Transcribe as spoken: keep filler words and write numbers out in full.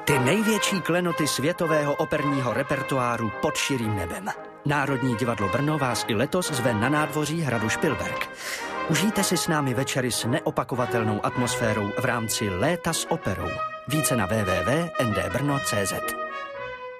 Ty největší klenoty světového operního repertoáru pod širým nebem. Národní divadlo Brno vás i letos zve na nádvoří hradu Špilberk. Užijte si s námi večery s neopakovatelnou atmosférou v rámci Léta s operou. Více na w w w tečka n d brno tečka c z.